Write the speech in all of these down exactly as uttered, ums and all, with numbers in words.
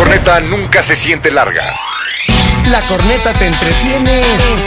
corneta nunca se siente larga. La corneta te entretiene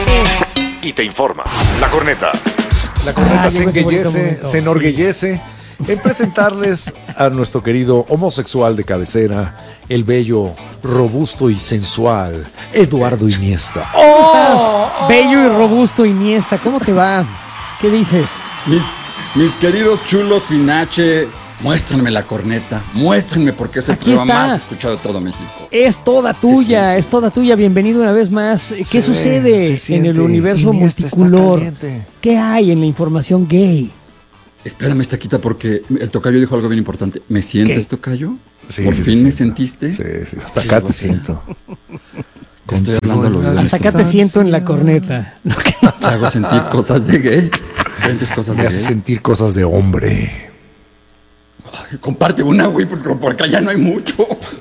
Y te informa. La corneta. La corneta Ah, se llegó ese bonito enguellece, momento, se enorgullece en presentarles a nuestro querido homosexual de cabecera, el bello, robusto y sensual, Eduardo Iniesta. ¿Cómo estás? Bello y robusto Iniesta, ¿cómo te va? ¿Qué dices? Mis, mis queridos chulos sin H, muéstrenme la corneta, muéstrenme porque es el Aquí programa está. más escuchado de todo México. Es toda tuya, es toda tuya. Bienvenido una vez más. ¿Qué Se sucede ve, se siente. en el universo Iniesta está multicolor? caliente. ¿Qué hay en la información gay? Espérame, Estaquita, porque el tocayo dijo algo bien importante. ¿Me sientes, ¿Qué? tocayo? Sí, ¿Por sí, fin sí, me sí. sentiste? Sí, sí, hasta Sí, acá o te sea, siento. Te estoy hablando al oído. Hasta acá te siento en la corneta. Te hago sentir cosas de gay. ¿Sientes cosas Me de hace gay? sentir cosas de hombre. Ay, comparte una, güey, porque por acá ya no hay mucho.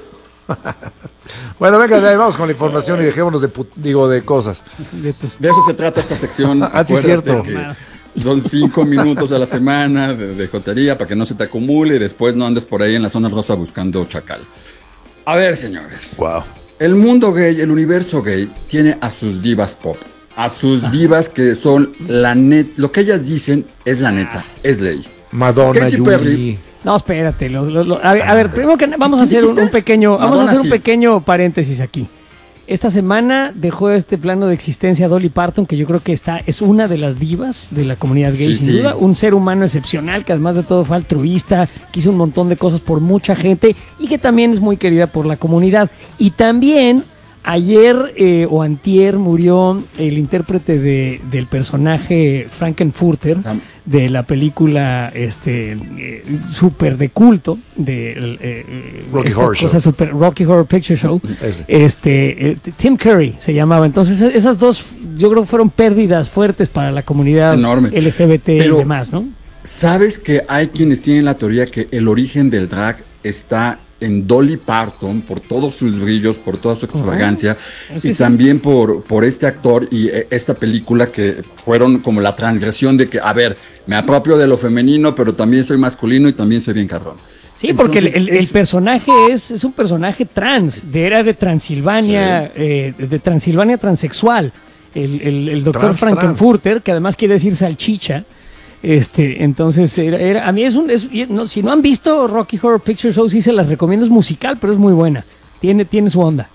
Bueno, venga, de ahí vamos con la información y dejémonos de, put- digo, de cosas. De tus- De eso se trata esta sección. Ah, sí, Acuérdate cierto. que son cinco minutos a la semana de, de jotería para que no se te acumule y después no andes por ahí en la zona rosa buscando chacal. A ver, señores. Wow. El mundo gay, el universo gay, tiene a sus divas pop. A sus divas que son la net. Lo que ellas dicen es la neta, es ley. Madonna, Katy Yuri. Perry. No, espérate. los- los- los- a, ver, a ver, primero que nada, vamos a ¿Qué hacer un, dijiste? un pequeño, vamos a Madonna, hacer un sí. pequeño paréntesis aquí. Esta semana dejó este plano de existencia Dolly Parton, que yo creo que está, es una de las divas de la comunidad gay, Sí, sin sí. duda. Un ser humano excepcional, que además de todo fue altruista, que hizo un montón de cosas por mucha gente y que también es muy querida por la comunidad. Y también ayer eh, o antier murió el intérprete de, del personaje Frankenfurter Tam- de la película este eh, súper de culto de eh, eh, Rocky esta Horror Show. cosa super- Rocky Horror Picture Show. Ese. Este eh, Tim Curry se llamaba. Entonces esas dos yo creo que fueron pérdidas fuertes para la comunidad Enorme. L G B T y Pero- demás, ¿no? ¿Sabes que hay quienes tienen la teoría que el origen del drag está en Dolly Parton por todos sus brillos, por toda su extravagancia Sí, y sí. también por, por este actor y eh, esta película que fueron como la transgresión de que, a ver, me apropio de lo femenino, pero también soy masculino y también soy bien cabrón. Sí, porque el, Entonces, el- el es- personaje es, es un personaje trans, de era de Transilvania, eh, de Transilvania transexual. El, el, el doctor Trans, Frankenfurter, que además quiere decir salchicha. Este, entonces, era, era- a mí es un. Es, y no, si no han visto Rocky Horror Picture Show, sí se las recomiendo. Es musical, pero es muy buena. Tiene, tiene su onda.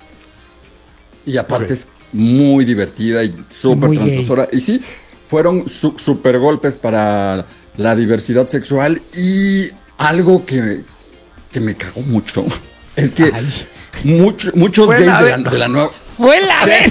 Y aparte Ok. es muy divertida y súper Muy gay. transgresora. Y sí, fueron su- super golpes para la diversidad sexual y algo que, que me cagó mucho. Es que Ay. mucho- muchos Bueno, gays a de ver. la, de la nueva... ¡Fue la vez!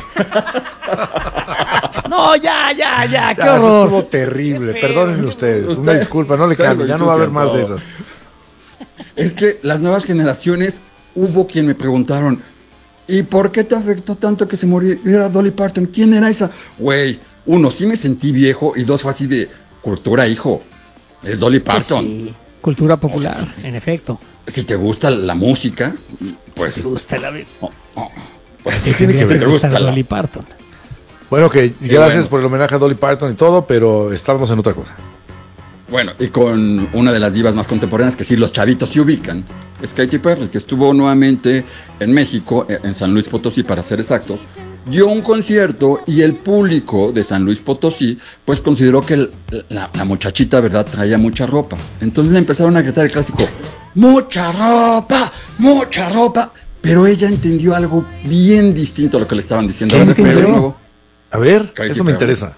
No, ya, ya, ya, qué Ya, eso horror. estuvo terrible. Perdónenme ustedes. Una Usted- disculpa, no le usted cambie. lo Ya no va a haber ensucia más de todo. esas. Es que las nuevas generaciones, hubo quien me preguntaron, ¿y por qué te afectó tanto que se muriera Dolly Parton? ¿Quién era esa? Güey, uno, sí me sentí viejo y dos, fue así de cultura, hijo. Es Dolly Pues Parton. sí, cultura popular, O sea, sí, en efecto. Si te gusta la música, pues... Me gusta la vida. oh, oh, pues, ¿Qué tiene que si ver? te Me gusta gusta la- Dolly Parton. Bueno, que gracias bueno. por el homenaje a Dolly Parton y todo, pero estábamos en otra cosa. Bueno, y con una de las divas más contemporáneas que sí los chavitos se ubican, es Katy Perry, que estuvo nuevamente en México, eh, en San Luis Potosí para ser exactos, dio un concierto y el público de San Luis Potosí pues consideró que el- la, la muchachita, ¿verdad?, traía mucha ropa. Entonces le empezaron a gritar el clásico, ¡mucha ropa! ¡Mucha ropa! Pero ella entendió algo bien distinto a lo que le estaban diciendo. ¿Qué A ver, entendió? de nuevo. A ver, Katy eso me Perry. interesa.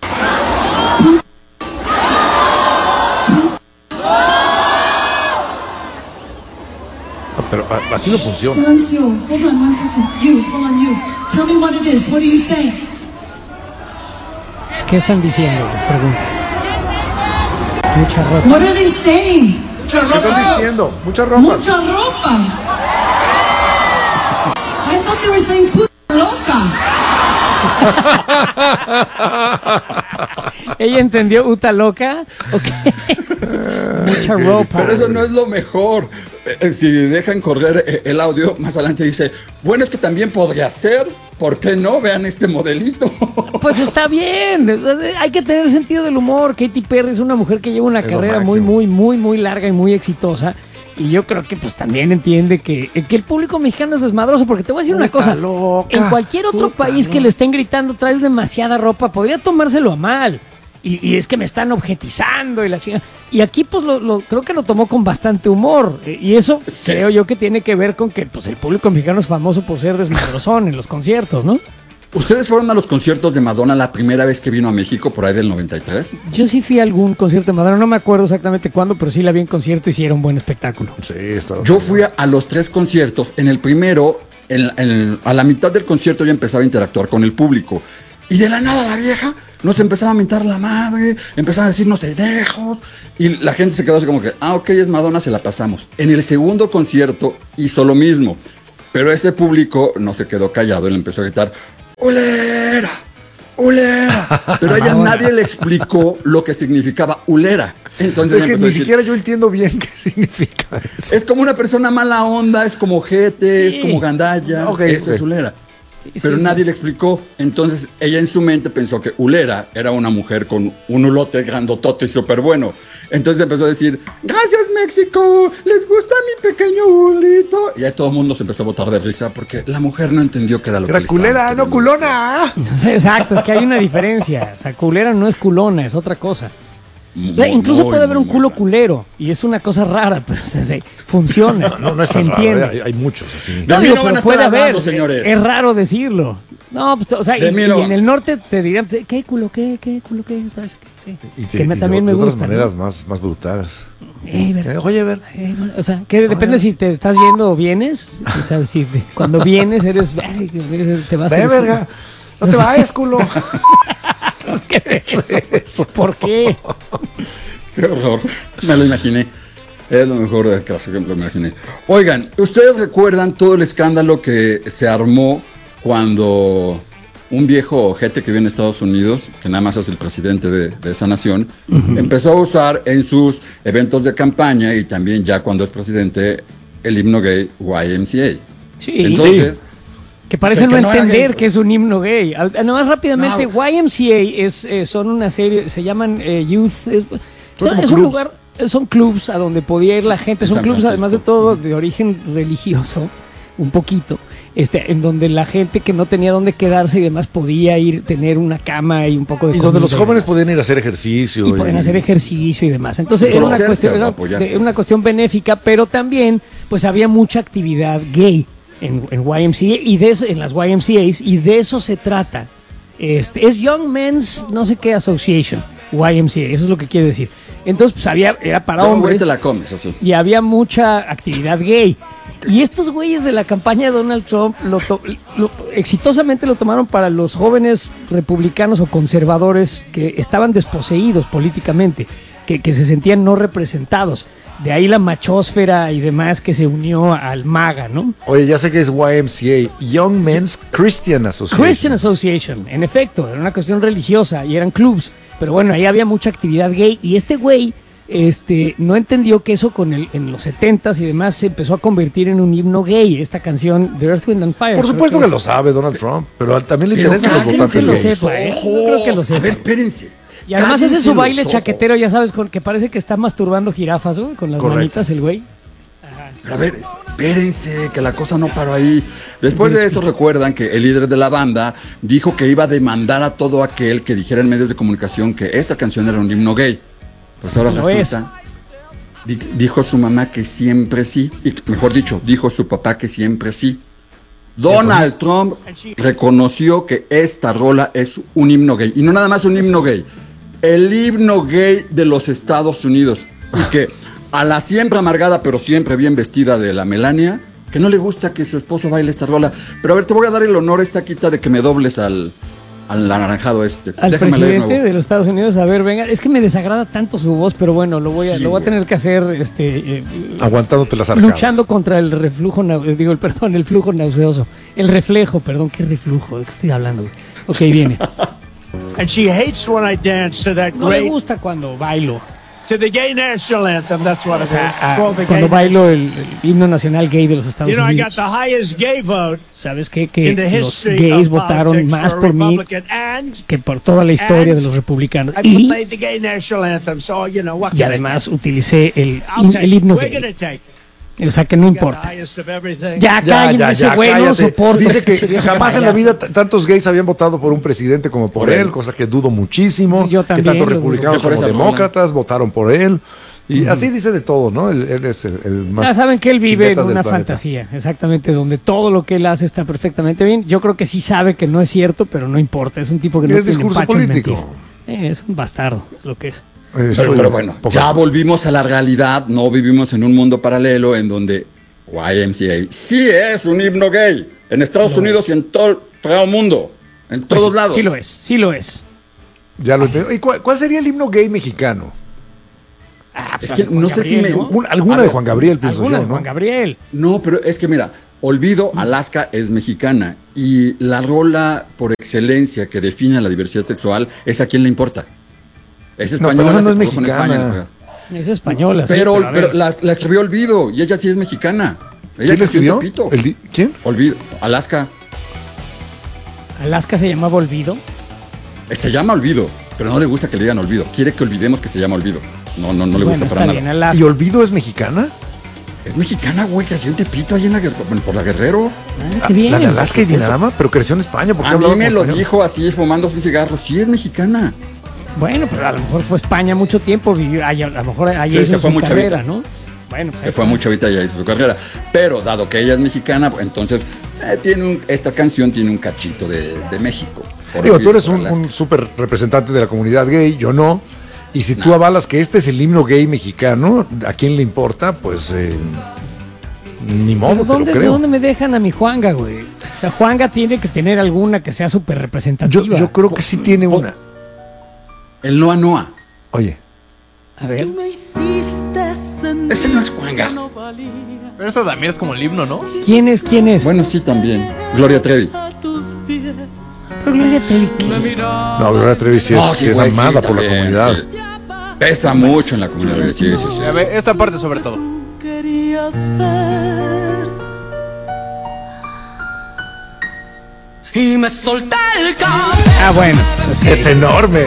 Ah, pero a- así no funciona. Silencio. Hold on one second. You, hold on, you. Tell me what it is. What do you say? ¿Qué están diciendo? Les pregunto. Mucha ropa. What are they saying? Mucha ¿Qué están diciendo? Mucha ropa. Mucha ropa. I thought they were saying puta loca. ¿Ella entendió Uta loca? Ok. Mucha ropa. Pero eso no es lo mejor. Eh, eh, Si dejan correr eh, el audio, más adelante dice, bueno, es que también podría ser, ¿por qué no? Vean este modelito. Pues está bien. Hay que tener sentido del humor. Katy Perry es una mujer que lleva una Es lo carrera muy, máximo. muy, muy, muy larga y muy exitosa. Y yo creo que pues también entiende que, que el público mexicano es desmadroso, porque te voy a decir una Puta cosa, loca, en cualquier otro puta país que loca. le estén gritando traes demasiada ropa, podría tomárselo a mal. Y, y es que me están objetizando y la chingada. Y aquí pues lo, lo- creo que lo tomó con bastante humor. Eh, Y eso Sí. creo yo que tiene que ver con que pues el público mexicano es famoso por ser desmadrozón en los conciertos, ¿no? ¿Ustedes fueron a los conciertos de Madonna la primera vez que vino a México, por ahí del noventa y tres? Yo sí fui a algún concierto de Madonna, no me acuerdo exactamente cuándo, pero sí la vi en concierto y sí era un buen espectáculo. Sí, está Yo fui a, a los tres conciertos. En el primero, en- en- a la mitad del concierto ya empezaba a interactuar con el público. Y de la nada la vieja nos empezaba a mentar la madre, empezaba a decirnos enejos. Y la gente se quedó así como que, ah, ok, es Madonna, se la pasamos. En el segundo concierto hizo lo mismo. Pero ese público no se quedó callado, él empezó a gritar, ¡ulera! ¡Ulera! Pero a ella nadie le explicó lo que significaba ulera. Entonces Es que empezó a ni decir, siquiera yo entiendo bien qué significa eso. es como una persona mala onda, es como jete, Sí. es como gandalla, Ok, eso ok. es ulera. Sí, Pero sí. nadie le explicó. Entonces ella en su mente pensó que ulera era una mujer con un ulote grandotote y súper bueno. Entonces empezó a decir, gracias México, les gusta mi pequeño ulito. Y ahí todo el mundo se empezó a botar de risa porque la mujer no entendió que era lo que Era le estábamos culera, no queriendo culona. Exacto, es que hay una diferencia. O sea, culera no es culona, es otra cosa. decir. O sea, Muy, incluso muy, puede haber muy, un culo muy culero y es una cosa rara, pero o sea, se- funciona. No, no, no es se tan raro, entiende. ¿eh? hay, hay muchos así. De No, mí digo, no van pero a puede estar haber. hablando, señores. Es raro decirlo. No, pues, o sea, y, De mí y no en vamos. el norte te dirían, ¿qué culo, qué, qué culo, qué traes? ¿Qué, qué? Y te- que me- y de- también me de otras gusta. maneras más, más brutales. Eh, ver- Eh, Oye, a ver. eh, bueno, o sea, que depende si te estás yendo o vienes. O sea, si de- cuando vienes eres, te vas a Ve, verga. No te vayas, culo. ¿Qué es eso? ¿Por qué? Qué horror. Me lo imaginé. Es lo mejor de caso que me lo imaginé. Oigan, ¿ustedes recuerdan todo el escándalo que se armó cuando un viejo ojete que vive en Estados Unidos, que nada más es el presidente de, de esa nación, empezó a usar en sus eventos de campaña y también ya cuando es presidente el himno gay Y M C A? Sí, Entonces, que parece que no no era entender gay. que es un himno gay. Al- Nada más rápidamente, No. Y M C A es, eh, son una serie, se llaman eh, Youth. Es, Son como es un clubs. lugar, eh, son clubs a donde podía ir la gente. En Son San clubs, Francisco. además de todo, de origen religioso, un poquito. Este, en donde la gente que no tenía dónde quedarse y demás podía ir, tener una cama y un poco de Y donde los comida jóvenes demás. podían ir a hacer ejercicio. Y pueden hacer ejercicio y demás. Entonces era una, Conocerse cuestión, o era, apoyarse. era una cuestión benéfica, pero también pues había mucha actividad gay en, en Y M C A y de eso, en las Y M C As, y de eso se trata. Este, es Young Men's no sé qué Association, Y M C A, eso es lo que quiere decir. Entonces pues había, era para no, güey, hombres te la comes así. y había mucha actividad gay. Y estos güeyes de la campaña de Donald Trump lo to- lo- exitosamente lo tomaron para los jóvenes republicanos o conservadores que estaban desposeídos políticamente, que, que se sentían no representados. De ahí la machósfera y demás que se unió al MAGA, ¿no? Oye, ya sé que es Y M C A, Young Men's Christian Association. Christian Association, en efecto, era una cuestión religiosa y eran clubs. Pero bueno, ahí había mucha actividad gay y este güey este, no entendió que eso con el, en los setentas y demás se empezó a convertir en un himno gay, esta canción The Earth, Wind and Fire. Por creo supuesto que es. lo sabe Donald Trump, pero también le Pero interesan los cállense votantes lo los gays. sepa, ¿eh? ojos. No creo que lo sepa. A ver, espérense. Y además ese es Cállense su baile los ojos. chaquetero, ya sabes, con que parece que está masturbando jirafas, güey, con las Correcto. manitas el güey. Pero a ver, espérense, que la cosa no paró ahí. Después de eso recuerdan que el líder de la banda dijo que iba a demandar a todo aquel que dijera en medios de comunicación que esta canción era un himno gay. Pues ahora Lo resulta, di- dijo su mamá que siempre sí, y mejor dicho, dijo su papá que siempre sí. Donald Trump reconoció que esta rola es un himno gay. Y no nada más un himno gay, el himno gay de los Estados Unidos. Y que a la siempre amargada, pero siempre bien vestida de la Melania, que no le gusta que su esposo baile esta rola. Pero a ver, te voy a dar el honor esta quita de que me dobles al, al anaranjado este. Al Déjame leer presidente nuevo. de los Estados Unidos, a ver, venga, es que me desagrada tanto su voz, pero bueno, lo voy a, Sí, lo voy a güey. tener que hacer, este, eh, Aguantándote las arcadas. luchando contra el reflujo, nau- eh, digo, el perdón, el flujo nauseoso, el reflejo, perdón, qué reflujo, ¿de qué estoy hablando? güey? Ok, viene. And she hates when I dance to that No le great, gusta cuando bailo, to the gay national anthem. That's what o it is. sea, It's a- called the cuando gay bailo national. el, el himno nacional gay de los Estados You know, I got Unidos. the highest gay vote ¿Sabes qué? Que in the los history gays of votaron politics más for a por mí Republican, and que por toda la historia And de los republicanos. I Y, played the gay national anthem. So you know what? y can I además do? utilicé el, I'll take el it. himno We're gay. gonna take it. O sea que no importa. Highest of everything. Ya, cállenme, ese güey, no lo cállate. soporto. Dice que Ese viejo jamás en la payaso. vida t- tantos gays habían votado por un presidente como por, Por él, él. cosa que dudo muchísimo. Sí, yo que también tanto lo dudo. republicanos Que por como esa demócratas votaron por él. Y así dice de todo, ¿no? Él, él es el, el más. Ya saben que él vive en chinguetas del una planeta. fantasía, exactamente, donde todo lo que él hace está perfectamente bien. Yo creo que sí sabe que no es cierto, pero no importa. Es un tipo que no Es tiene discurso empacho en político. mentir. Eh, es un bastardo, lo que es. Estoy Pero, pero bueno, poco- ya volvimos a la realidad, no vivimos en un mundo paralelo en donde Y M C A sí es un himno gay en Estados Unidos y en todo el fregado mundo, en Pues todos sí, lados. Sí lo es, sí lo es. Ya lo entiendo. ¿Y cuál, cuál sería el himno gay mexicano? Ah, Es pues, que Juan no sé si Gabriel, me- ¿no? Un- alguna A de ver, Juan Gabriel, pienso Alguna yo, de ¿no? Juan Gabriel. No, pero es que mira, Olvido, Alaska es mexicana y la rola por excelencia que define a la diversidad sexual es a quién le importa. Es No, pero española, esa no se es produjo en mexicana. España, Es española, sí, pero, a ver. pero la, la escribió Olvido y ella sí es mexicana. Ella ¿Quién le creció en escribió? Tepito. El di- ¿Quién? Olvido, Alaska. Alaska se llamaba Olvido. Eh, Se llama Olvido, pero no le gusta que le digan Olvido. Quiere que olvidemos que se llama Olvido. No, no, no le Bueno, gusta está para bien, nada. Alaska. ¿Y Olvido es mexicana? Es mexicana, güey, creció en Tepito, ahí en la, Guer- por la Guerrero. Ah, qué bien. La de Alaska y Dinarama, pero creció en España. ¿Por qué A mí hablaba me como lo español? dijo así, fumándose un cigarro. Sí es mexicana. Bueno, pero a lo mejor fue España mucho tiempo, vivió, ahí, a lo mejor ahí Sí, hizo se fue su muy carrera, chavita. ¿no? Bueno, pues Se ahí fue está. mucho ahorita ya hizo su carrera. Pero dado que ella es mexicana, pues, entonces eh, tiene un- esta canción tiene un cachito de, de México. Por Digo, Olvido, tú eres por un, Alaska. un súper representante de la comunidad gay, yo no. Y si tú avalas que este es el himno gay mexicano, ¿a quién le importa? Pues eh, ni modo, Pero te lo ¿dónde, creo. ¿dónde me dejan a mi Juanga, güey? O sea, Juanga tiene que tener alguna que sea súper Yo, representativa. yo creo que sí tiene po- una. El Noa Noa. Oye, A ver. Ese no es Juanga. Pero esto también es como el himno, ¿no? ¿Quién es? ¿Quién es? Bueno, sí, también. Gloria Trevi. Pero Gloria Trevi, ¿qué? no, Gloria Trevi sí es, No, sí es güey, sí, amada por la también, comunidad. sí. Pesa mucho en la comunidad. Sí, sí, sí. A ver, esta parte sobre todo. Y me solté el cable. Ah, bueno. pues sí. Es enorme.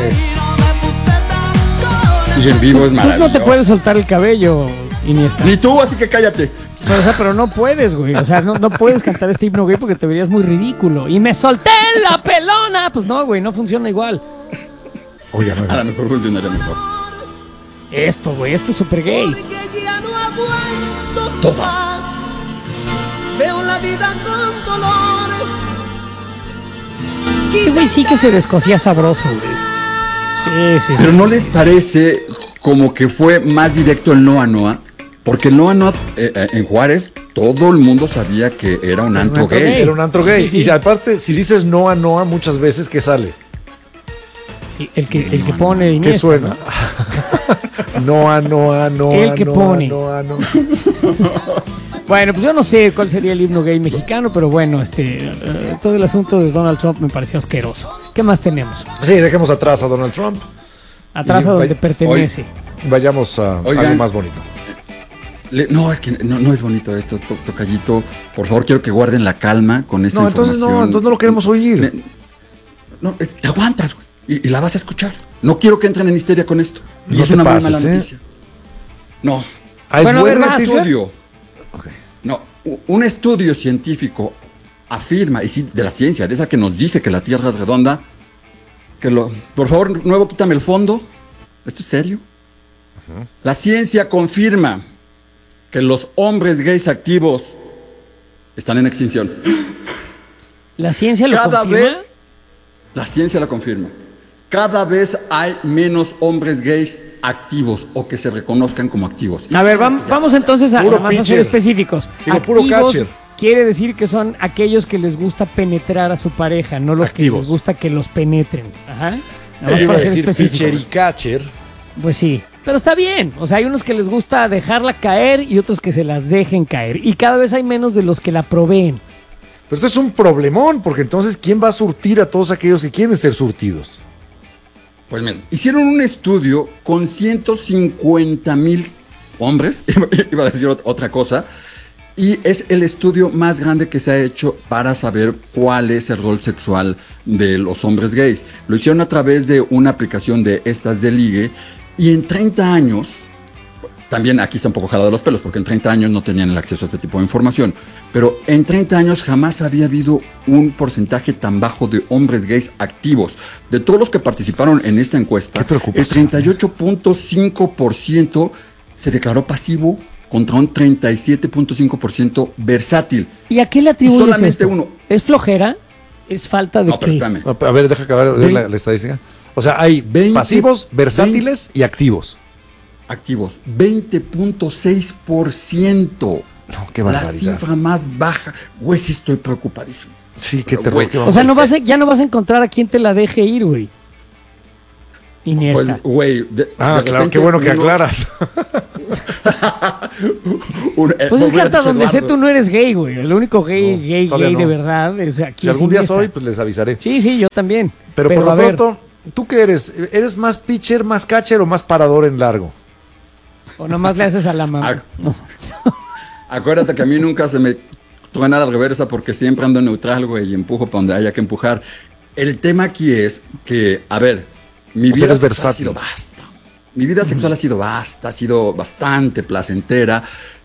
Y en vivo es Tú maravilloso. no te puedes soltar el cabello, Iniesta. Ni tú, así que cállate. Pero, o sea, pero no puedes, güey. O sea, no, no puedes cantar este himno, güey, porque te verías muy ridículo. Y me solté la pelona. Pues no, güey, no funciona igual. Oye, no, A lo mejor funcionaría mejor. Esto, güey, esto es súper gay. Que ya no aguanto Todas. más. Veo la vida con dolor. Este güey sí que se descosía sabroso, güey. Sí, sí, Pero sí, ¿no sí, les sí. parece como que fue más directo el Noa Noa? Porque el Noa Noa eh, eh, en Juárez todo el mundo sabía que era un antro antro gay. gay. era un antro gay. Sí, sí. Y aparte, si dices no a Noa muchas veces, ¿qué sale? El, el que, el que pone ¿Qué Iniesta, suena? Noa, Noa, Noa, El que Noa, pone. Noa, Noa. ¿no? Bueno, pues yo no sé cuál sería el himno gay mexicano, pero bueno, este, eh, todo el asunto de Donald Trump me pareció asqueroso. ¿Qué más tenemos? Sí, dejemos atrás a Donald Trump. Atrás Y a donde vaya- pertenece. Vayamos a Oigan. algo más bonito. Le- no, es que no, no es bonito esto, to- tocallito. Por favor, quiero que guarden la calma con esta No, entonces no, información. entonces no lo queremos oír. Me- no, es- te aguantas, güey, y, y la vas a escuchar. No quiero que entren en histeria con esto. Y No es te una muy pases, mala ¿eh? noticia. No, Ah, ¿es Bueno, a ver, buena vas, esta un idea? estudio. No, u- un estudio científico afirma, y sí, de la ciencia, de esa que nos dice que la Tierra es redonda, que lo. Por favor, nuevo, quítame el fondo. ¿Esto es serio? La ciencia confirma que los hombres gays activos están en extinción. ¿La ciencia lo Cada confirma? vez, la ciencia la confirma. Cada vez hay menos hombres gays activos o que se reconozcan como activos. A ver, vamos, vamos entonces a, Puro además a ser pitcher. específicos. Digo, puro Activos catcher. quiere decir que son aquellos que les gusta penetrar a su pareja, no los Activos. que les gusta que los penetren. Ajá. Nada más Iba a para ser decir específicos. pitcher y catcher. Pues sí, pero está bien. O sea, hay unos que les gusta dejarla caer y otros que se las dejen caer. Y cada vez hay menos de los que la proveen. Pero esto es un problemón, porque entonces, ¿quién va a surtir a todos aquellos que quieren ser surtidos? Pues miren, hicieron un estudio con ciento cincuenta mil hombres, iba a decir ot- otra cosa, y es el estudio más grande que se ha hecho para saber cuál es el rol sexual de los hombres gays. Lo hicieron a través de una aplicación de estas de ligue, y en treinta años también aquí está un poco jalado de los pelos, porque en treinta años no tenían el acceso a este tipo de información, pero en treinta años jamás había habido un porcentaje tan bajo de hombres gays activos. De todos los que participaron en esta encuesta, el treinta y ocho punto cinco por ciento se declaró pasivo contra un treinta y siete punto cinco por ciento versátil. ¿Y a qué le atribuyes solamente esto? uno. ¿Es flojera? ¿Es falta de No, pero qué? espérame. No, a ver, deja acabar de ver la, la estadística. O sea, hay veinte, pasivos, versátiles y activos. Activos, veinte punto seis por ciento. No, qué La barbaridad. cifra más baja. Güey, sí estoy preocupadísimo. Sí, qué Pero, terror. güey, qué O sea, no barbaridad. vas a- ya no vas a encontrar a quien te la deje ir, güey. Iniesta. Pues, güey. de- Ah, de claro, repente qué bueno que uno- aclaras. un- eh, Pues es que hubiera hasta dicho donde sé Eduardo. tú no eres gay, güey. El único gay, No, gay, todavía gay no. de verdad es aquí. Si algún es día Iniesta. soy, pues les avisaré. Sí, sí, yo también. Pero, por a lo ver, pronto, ¿tú qué eres? ¿Eres más pitcher, más catcher o más parador en largo? o nomás le haces a la mamá. Ah, Acuérdate que a mí nunca se me truena a la reversa porque siempre ando neutral, güey, y empujo para donde haya que empujar. El tema aquí es que, a ver, mi O sea, vida eres sexual ha versátil. sido basta. Mi vida sexual ha sido basta, ha sido bastante placentera,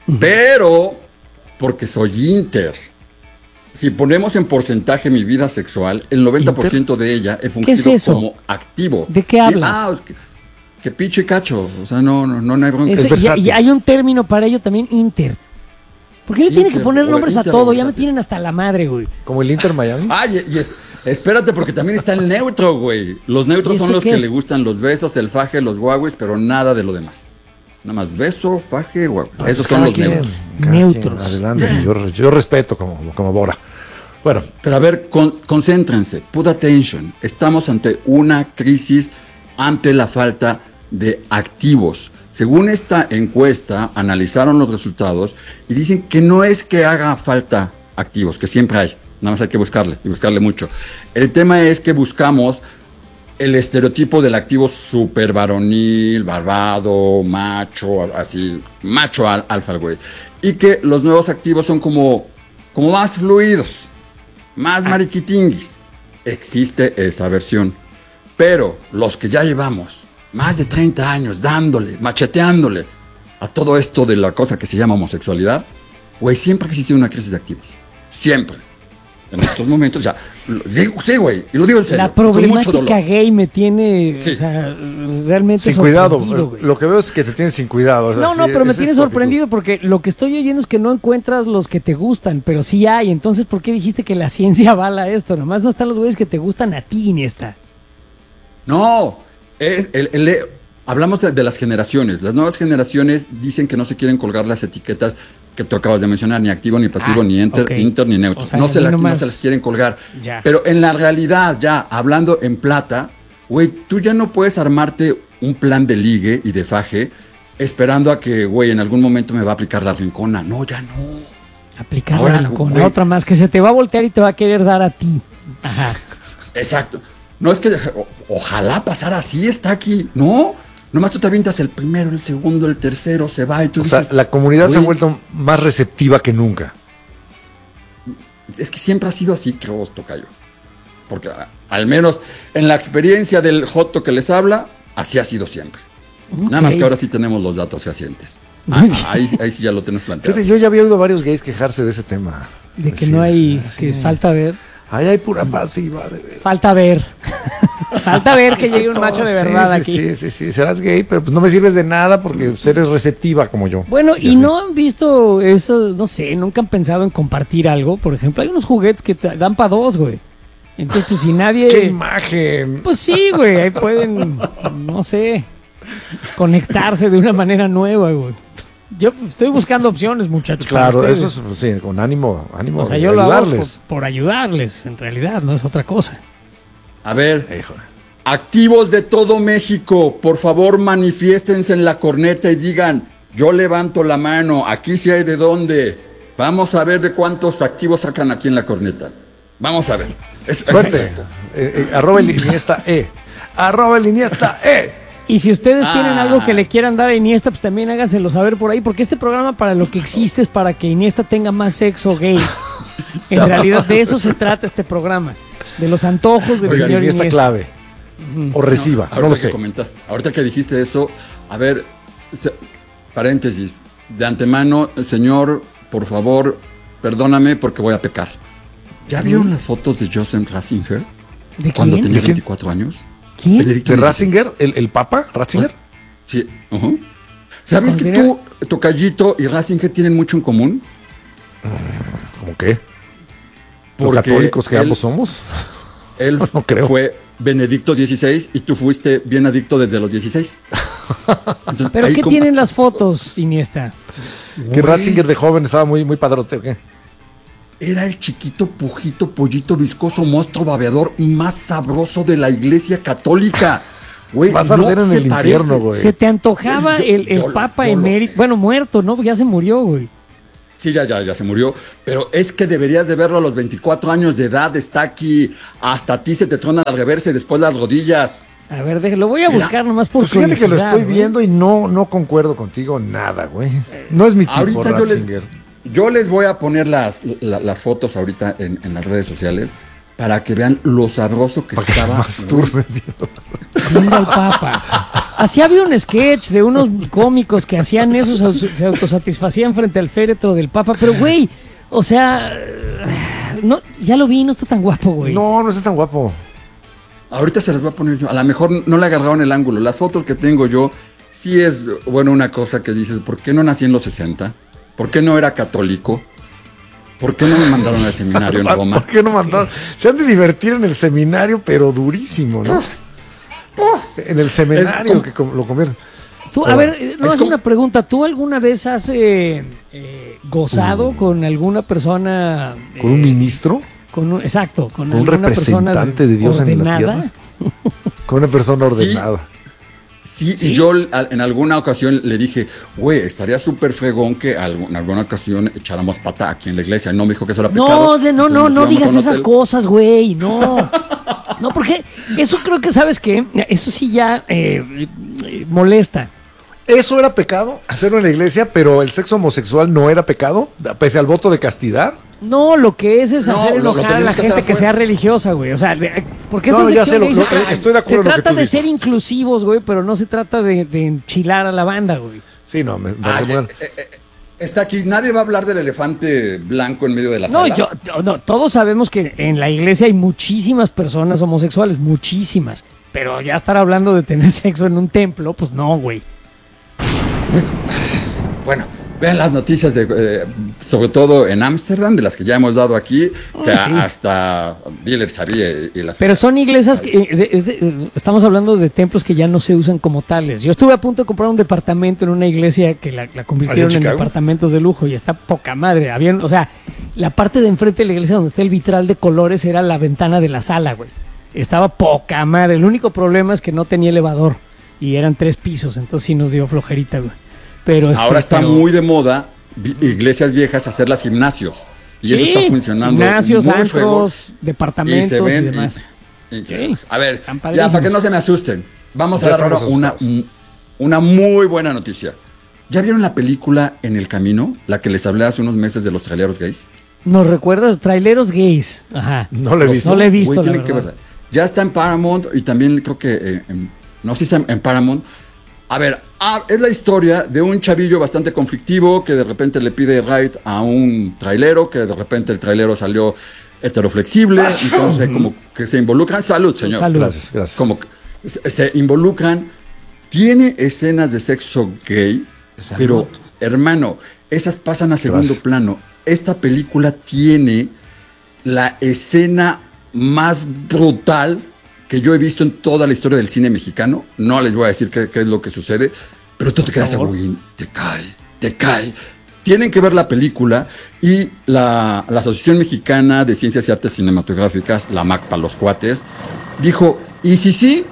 pero porque soy inter. Si ponemos en porcentaje mi vida sexual, el noventa por ciento de ella he fungido es eso? como activo. ¿De qué Y- hablas? ah, es que, que picho y cacho. O sea, no, no, no, no hay bronca. Eso- es y, versátil. y hay un término para ello también, inter. ¿Por qué le tienen que Inter, poner güey, nombres a inter, todo? Ya me versátil. tienen hasta la madre, güey. Como el Inter Miami. Ay, y es- espérate, porque también está el neutro, güey. Los neutros ¿Y son eso los qué que es? le gustan los besos, el faje, los guaguis, pero nada de lo demás. Nada más beso, faje, guagui. Esos son Cada los quien, neutros. cada Neutros. quien, adelante, yo, yo respeto como, como Bora. Bueno, Pero a ver, con- concéntrense, put attention. Estamos ante una crisis, ante la falta de activos. Según esta encuesta, analizaron los resultados y dicen que no es que haga falta activos, que siempre hay, nada más hay que buscarle y buscarle mucho. El tema es que buscamos el estereotipo del activo super varonil, barbado, macho, así, macho al, alfa, güey. Y que los nuevos activos son como, como más fluidos, más mariquitinguis. Existe esa versión. Pero los que ya llevamos más de treinta años dándole, macheteándole a todo esto de la cosa que se llama homosexualidad, güey, siempre ha existido una crisis de activos. Siempre. En estos momentos ya. Sí, sí, güey. Y lo digo en serio. La con mucho problemática dolor. gay me tiene, Sí. o sea, realmente sin cuidado. sorprendido, güey. Lo que veo es que te tienes sin cuidado. o sea, No, no, sí, pero me esa tiene es tu sorprendido porque lo que estoy oyendo es que no encuentras los que te gustan, pero sí hay. Entonces, ¿por qué dijiste que la ciencia avala esto? Nomás no están los güeyes que te gustan a ti, Iniesta. No, es el- el- hablamos de, de las generaciones. Las nuevas generaciones dicen que no se quieren colgar las etiquetas que tú acabas de mencionar, ni activo, ni pasivo, Ah, ni enter, ok. inter, ni neutro. O sea, no, se a mí la- no nomás- se las quieren colgar. Ya. Pero en la realidad, ya hablando en plata, güey, tú ya no puedes armarte un plan de ligue y de faje esperando a que, güey, en algún momento me va a aplicar la rincona. No, ya no. Aplicarla Ahora, con güey. la otra más, que se te va a voltear y te va a querer dar a ti. Ajá. Exacto. No es que o- ojalá pasara así, está aquí. No, nomás tú te avientas el primero, el segundo, el tercero, se va y tú O sea, dices, la comunidad se ha "Güey, vuelto más receptiva que nunca. Es que siempre ha sido así, creo, Tocayo. Porque a- al menos en la experiencia del Joto que les habla, así ha sido siempre. Nada más Ok. que ahora sí tenemos los datos fehacientes. Ah, Muy bien. ahí, ahí sí ya lo tenemos planteado. Fíjate, yo ya había oído varios gays quejarse de ese tema. De que Sí, no hay, sí, que sí. falta ver. Ahí hay pura pasiva. De ver. Falta ver. Falta ver que llegue un macho de Sí, verdad sí, aquí. Sí, sí, sí, serás gay, pero pues no me sirves de nada porque pues, eres receptiva como yo. Bueno, Ya y sé. no han visto eso, no sé, nunca han pensado en compartir algo. Por ejemplo, hay unos juguetes que te dan para dos, güey. Entonces, pues si ¡Qué nadie. imagen! Pues sí, güey, ahí pueden, no sé, conectarse de una manera nueva, güey. Yo pues, estoy buscando opciones, muchachos. para Claro, ustedes. eso es, pues, sí, con ánimo, ánimo O sea, de yo lo hago por, ayudarles. por ayudarles, en realidad, no es otra cosa. A ver, Híjole. activos de todo México, por favor manifiéstense en la corneta y digan, yo levanto la mano, aquí sí hay de dónde. Vamos a ver de cuántos activos sacan aquí en la corneta. Vamos a ver. Es- Suerte. Eh, eh, arroba el Iniesta E. Arroba el Iniesta E. Y si ustedes Ah. tienen algo que le quieran dar a Iniesta, pues también háganselo saber por ahí, porque este programa para lo que existe es para que Iniesta tenga más sexo gay. En realidad de eso se trata este programa, de los antojos del Oigan, señor Iniesta Iniesta. clave. O reciba, no, ahorita lo que sé. comentas, ahorita que dijiste eso, a ver, se- paréntesis, de antemano, señor, por favor, perdóname porque voy a pecar. ¿Ya vieron las fotos de Joseph Ratzinger? ¿De Cuando quién? tenía ¿De quién? veinticuatro años. ¿Quién? Benedicto ¿De dieciséis. Ratzinger? ¿El, el Papa? ¿Ratzinger? Sí. ujú. ¿Sabes que Considera- tú, Tocayito y Ratzinger tienen mucho en común? ¿Cómo qué? ¿Lo Porque católicos que él- ambos somos? Él No creo. fue Benedicto dieciséis y tú fuiste bien adicto desde los dieciséis. Entonces, ¿Pero ahí qué com- tienen las fotos, Iniesta? Que Ratzinger de joven estaba muy, muy padrote, ¿o qué? Era el chiquito, pujito, pollito, viscoso, monstruo babeador más sabroso de la iglesia católica. Güey, Vas a no arder en se el parece. infierno, güey. ¿Se te antojaba Yo- el, el yo- Papa yo lo emérito? sé. Bueno, muerto, ¿no? Porque ya se murió, güey. Sí, ya, ya, ya se murió. Pero es que deberías de verlo a los veinticuatro años de edad. Está aquí. Hasta a ti se te tronan al reverse y después las rodillas. A ver, déjalo, lo voy a buscar nomás por Pues fíjate que lo curiosidad, estoy güey. viendo y no, no concuerdo contigo nada, güey. No es mi tipo, Ahorita yo les, Ratzinger. yo les voy a poner las, la- las fotos ahorita en, en las redes sociales para que vean lo sabroso que Para que se estaba. masturben viendo. Viendo al Papa. Así había un sketch de unos cómicos que hacían eso, se, se autosatisfacían frente al féretro del Papa, pero güey, o sea, no, ya lo vi, no está tan guapo, güey. No, no está tan guapo. Ahorita se las voy a poner yo. A lo mejor no le agarraron el ángulo. Las fotos que tengo yo, sí es, bueno, una cosa que dices, ¿por qué no nací en los sesenta? ¿Por qué no era católico? ¿Por qué no me mandaron al seminario en Roma? ¿Por qué no mandaron? Se han de divertir en el seminario, pero durísimo, ¿no? En el seminario como- que com- lo convierten. Tú, a ver, eh, no Es es como- una pregunta. ¿Tú alguna vez has eh, eh, gozado con alguna persona? eh, ¿Con un ministro? con un- exacto, con un alguna persona representante de Dios en la ordenada? tierra? Con una persona Sí. ordenada. Sí, ¿Sí? y yo al- en alguna ocasión le dije, güey, estaría súper fregón que algu- en alguna ocasión echáramos pata aquí en la iglesia. Y no me dijo que eso era pecado. No, de, no, Entonces no, nos no íbamos a digas un esas hotel. cosas, güey, no. No, porque eso creo que, ¿sabes qué? Eso sí ya eh, eh, molesta. ¿Eso era pecado? Hacerlo en la iglesia, pero el sexo homosexual no era pecado, pese al voto de castidad. No, lo que es es No, hacer lo- lo enojar a la tenemos que gente hacer que afuera. sea religiosa, güey. O sea, de- porque No, esta ya sección sé, lo- dice, lo- ah, estoy de acuerdo se en lo que trata tú de dices. ser inclusivos, güey, pero no se trata de, de enchilar a la banda, güey. Sí, no, me, me Ay, parece muy mal. eh, eh, eh, está aquí, nadie va a hablar del elefante blanco en medio de la No, sala. yo, yo- no, todos sabemos que en la iglesia hay muchísimas personas homosexuales, muchísimas. Pero ya estar hablando de tener sexo en un templo, pues no, güey. Bueno, vean las noticias de, eh, sobre todo en Ámsterdam, de las que ya hemos dado aquí, que Ah, sí. hasta Diller sabía y, y las- Pero son iglesias, que, eh, de- de- de- estamos hablando de templos que ya no se usan como tales. Yo estuve a punto de comprar un departamento en una iglesia que la, la convirtieron ¿Allá en en Chicago? departamentos de lujo y está poca madre. Habían, o sea, la parte de enfrente de la iglesia donde está el vitral de colores era la ventana de la sala, güey. Estaba poca madre. El único problema es que no tenía elevador y eran tres pisos, entonces sí nos dio flojerita, güey. Pero este, Ahora está pero- muy de moda vi- iglesias viejas hacerlas gimnasios. Y eso Sí, está funcionando. gimnasios, muy fregón. antros, departamentos y, ven demás. y- y- Sí, A ver, están ya padrísimos. para que no se me asusten, vamos Ya a dar ahora estamos una, asustados. una muy buena noticia. ¿Ya vieron la película En el Camino? La que les hablé hace unos meses de los traileros gays. ¿Nos recuerdas? Traileros gays. Ajá. No lo he Los- visto. No la he visto, Güey, la tienen que verdad. verla. Ya está en Paramount y también creo que eh, en- no sé si está en, en Paramount. A ver, ah, es la historia de un chavillo bastante conflictivo que de repente le pide ride a un trailero, que de repente el trailero salió heteroflexible, entonces como que se involucran. Salud, señor. Salud. Gracias, gracias. Como que se, se involucran. Tiene escenas de sexo gay, Salud. pero hermano, esas pasan a segundo Gracias. plano. Esta película tiene la escena más brutal que yo he visto en toda la historia del cine mexicano. No les voy a decir qué, qué es lo que sucede, pero tú te quedas, güey, te cae, te cae. Tienen que ver la película y la, la Asociación Mexicana de Ciencias y Artes Cinematográficas, la M A C para los cuates, dijo, y si sí,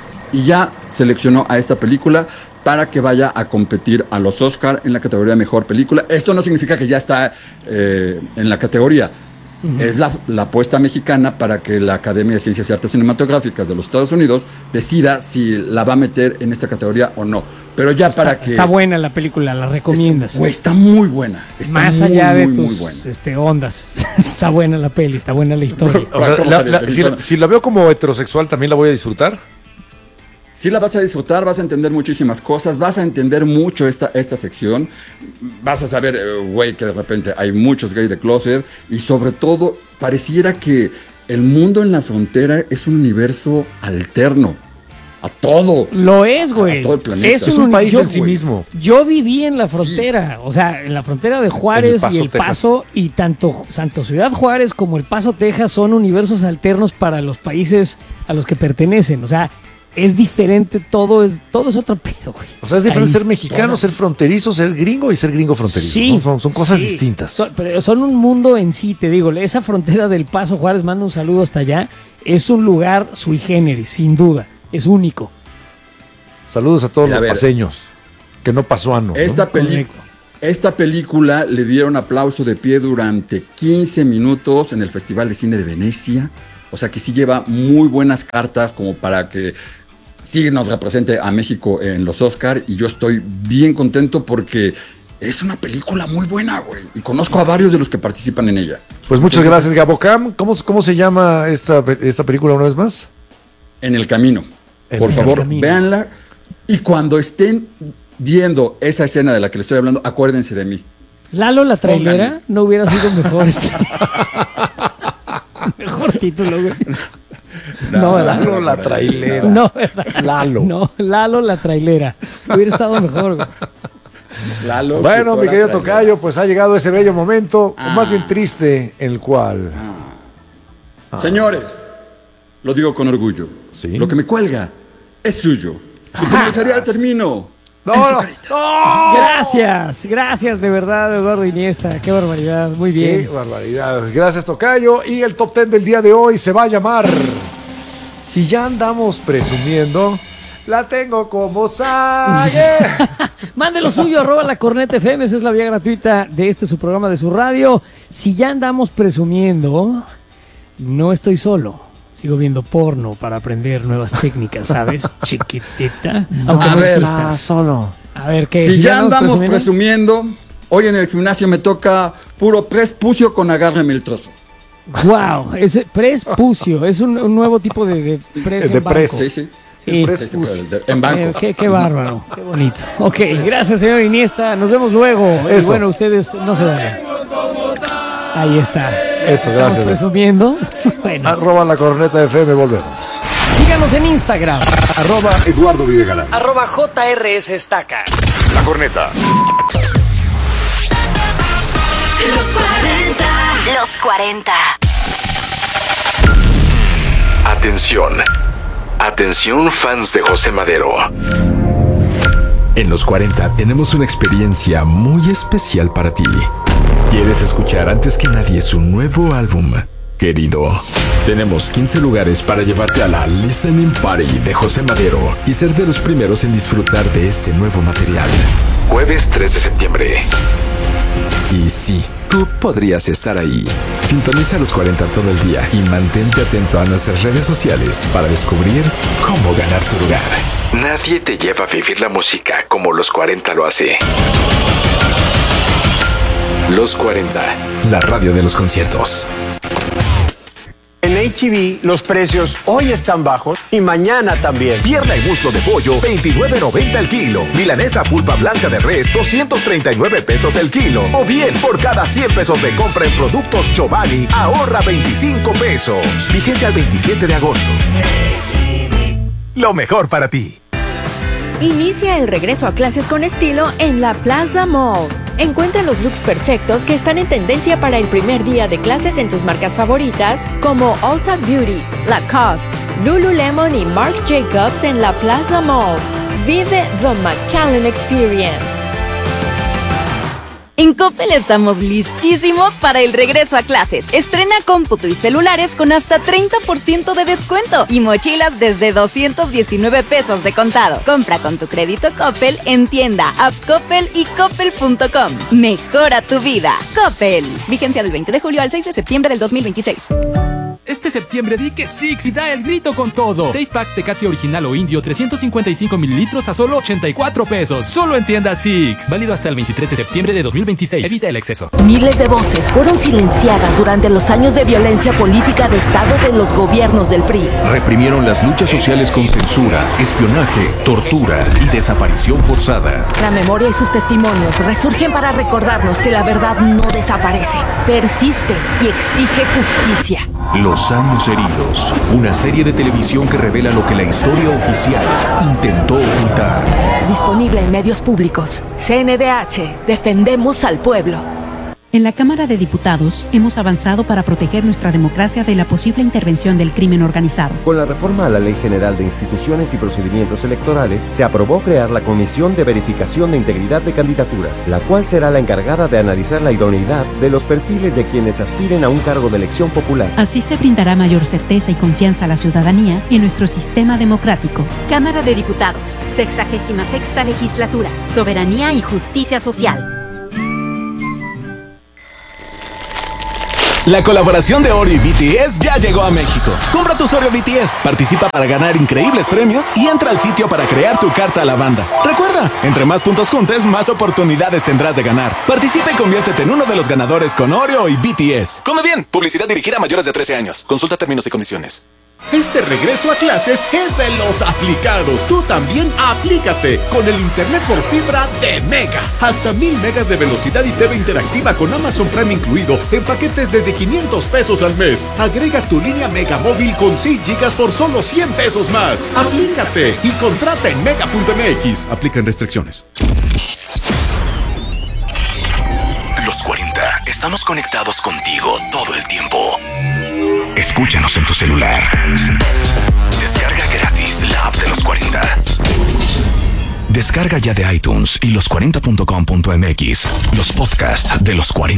y ya seleccionó a esta película para que vaya a competir a los Oscar en la categoría Mejor Película. Esto no significa que ya está eh, en la categoría. Es la, la apuesta mexicana para que la Academia de Ciencias y Artes Cinematográficas de los Estados Unidos decida si la va a meter en esta categoría o no. Pero ya para Está, que... está buena la película, la recomiendas. Güey, está muy buena. Está Más muy, allá de muy, muy tus buena. este, ondas. Está buena la peli, está buena la historia. O sea, ¿Cómo la- se la- le- si, la, si la veo como heterosexual, ¿también la voy a disfrutar? sí la vas a disfrutar, vas a entender muchísimas cosas, vas a entender mucho esta, esta sección, vas a saber, güey, eh, que de repente hay muchos gays de closet y sobre todo pareciera que el mundo en la frontera es un universo alterno a todo. Lo es, güey. A todo el planeta. Es, Es un un país yo, en sí güey, mismo. Yo viví en la frontera, sí. o sea, en la frontera de Juárez El y El Paso, Paso, y tanto, tanto Ciudad Juárez como El Paso, Texas, son universos alternos para los países a los que pertenecen. O sea, es diferente, todo es, todo es otro pedo, güey. O sea, es diferente Ahí, ser mexicano, todo. ser fronterizo, ser gringo y ser gringo fronterizo. Sí, ¿no? Son, son cosas sí. distintas. Son, pero son un mundo en sí, te digo. Esa frontera del Paso Juárez, manda un saludo hasta allá. Es un lugar sui generis, sin duda. Es único. Saludos a todos Mira, los a ver, paseños. Que no pasó ano. Esta, ¿no? peli- esta película le dieron aplauso de pie durante quince minutos en el Festival de Cine de Venecia. O sea que sí lleva muy buenas cartas como para que sí nos represente a México en los Oscar. Y yo estoy bien contento porque es una película muy buena, güey. Y conozco a varios de los que participan en ella. Pues muchas Entonces, gracias, Gabocam. ¿Cómo, cómo se llama esta, esta película una vez más? En el camino. En Por el favor, camino. véanla. Y cuando estén viendo esa escena de la que les estoy hablando, acuérdense de mí. Lalo la trailera Pónganle. no hubiera sido mejor. Mejor título, güey. No, ¿verdad? Lalo la trailera. No, ¿verdad? Lalo. No, Lalo la trailera. Hubiera estado mejor, güey. Lalo, Bueno, mi tutora querido trailera. Tocayo, pues ha llegado ese bello momento, Ah. más bien triste, en el cual... Señores, lo digo con orgullo. Sí. Lo que me cuelga es suyo. Y comenzaría al término. No, no, no. Gracias, gracias de verdad, Eduardo Iniesta. Qué barbaridad, muy Qué bien. barbaridad. Gracias, Tocayo. Y el top ten del día de hoy se va a llamar... Si ya andamos presumiendo, la tengo como sague. Mande lo suyo, arroba la corneta F M, esa es la vía gratuita de este su programa de su radio. Si ya andamos presumiendo, no estoy solo. Sigo viendo porno para aprender nuevas técnicas, ¿sabes? Chiquitita. Aunque A no ver, existas. solo. A ver, ¿qué? Si ya andamos presumiendo? presumiendo, hoy en el gimnasio me toca puro prespucio con agárreme el trozo. Wow, ese prespucio, es un, un nuevo tipo de, de pres De en banco. pres, Sí, sí. Sí. pres- Sí, sí, pero de- en banco. Eh, qué, qué bárbaro, qué bonito. Ok, gracias señor Iniesta, nos vemos luego. Y Eso. bueno, ustedes no se vayan. Ahí está. Eso, Estamos gracias. presumiendo. Bueno, Arroba la corneta F M, volvemos. síganos en Instagram, Arroba Eduardo Videgaray. arroba J R S Estaca. La corneta. Los cuarenta. Los cuarenta. Atención. Atención fans de José Madero. En los cuarenta tenemos una experiencia muy especial para ti. ¿Quieres escuchar antes que nadie su nuevo álbum? Querido, tenemos quince lugares para llevarte a la Listening Party de José Madero y ser de los primeros en disfrutar de este nuevo material. Jueves tres de septiembre. Y sí, tú podrías estar ahí. Sintoniza los cuarenta todo el día y mantente atento a nuestras redes sociales para descubrir cómo ganar tu lugar. Nadie te lleva a vivir la música como los cuarenta lo hace. Los cuarenta, la radio de los conciertos. En H E B los precios hoy están bajos y mañana también. Pierna y muslo de pollo, veintinueve noventa el kilo. Milanesa pulpa blanca de res, doscientos treinta y nueve pesos el kilo. O bien, por cada cien pesos de compra en productos Chobani, ahorra veinticinco pesos. Vigencia al veintisiete de agosto. Lo mejor para ti. Inicia el regreso a clases con estilo en la Plaza Mall. Encuentra los looks perfectos que están en tendencia para el primer día de clases en tus marcas favoritas como Ulta Beauty, Lacoste, Lululemon y Marc Jacobs en la Plaza Mall. Vive the McAllen Experience. En Coppel estamos listísimos para el regreso a clases. Estrena cómputo y celulares con hasta treinta por ciento de descuento y mochilas desde doscientos diecinueve pesos de contado. Compra con tu crédito Coppel en tienda, app Coppel y coppel punto com. Mejora tu vida. Coppel. Vigencia del veinte de julio al seis de septiembre del dos mil veintiséis. Este Este septiembre di que Six y da el grito con todo. seis pack Tecate original o indio, trescientos cincuenta y cinco mililitros a solo ochenta y cuatro pesos. Solo en tienda Six. Válido hasta el veintitrés de septiembre de dos mil veintiséis. Evita el exceso. Miles de voces fueron silenciadas durante los años de violencia política de Estado de los gobiernos del P R I. Reprimieron las luchas sociales con censura, espionaje, tortura y desaparición forzada. La memoria y sus testimonios resurgen para recordarnos que la verdad no desaparece, persiste y exige justicia. Los años heridos. Una serie de televisión que revela lo que la historia oficial intentó ocultar. Disponible en medios públicos. C N D H. Defendemos al pueblo. En la Cámara de Diputados hemos avanzado para proteger nuestra democracia de la posible intervención del crimen organizado. Con la reforma a la Ley General de Instituciones y Procedimientos Electorales, se aprobó crear la Comisión de Verificación de Integridad de Candidaturas, la cual será la encargada de analizar la idoneidad de los perfiles de quienes aspiren a un cargo de elección popular. Así se brindará mayor certeza y confianza a la ciudadanía en nuestro sistema democrático. Cámara de Diputados, sexagésima sexta legislatura, soberanía y justicia social. La colaboración de Oreo y B T S ya llegó a México. Compra tus Oreo B T S, participa para ganar increíbles premios y entra al sitio para crear tu carta a la banda. Recuerda, entre más puntos juntes, más oportunidades tendrás de ganar. Participa y conviértete en uno de los ganadores con Oreo y B T S. Come bien, publicidad dirigida a mayores de trece años. Consulta términos y condiciones. Este regreso a clases es de los aplicados. Tú también aplícate con el internet por fibra de Mega. Hasta mil megas de velocidad y T V interactiva con Amazon Prime incluido en paquetes desde quinientos pesos al mes. Agrega tu línea Mega móvil con seis gigas por solo cien pesos más. Aplícate y contrata en mega punto m x. Aplican restricciones. Los cuarenta. Estamos conectados contigo todo el tiempo. Escúchanos en tu celular. Descarga gratis la app de Los cuarenta. Descarga ya de iTunes y los cuarenta punto com punto m x los podcasts de Los cuarenta.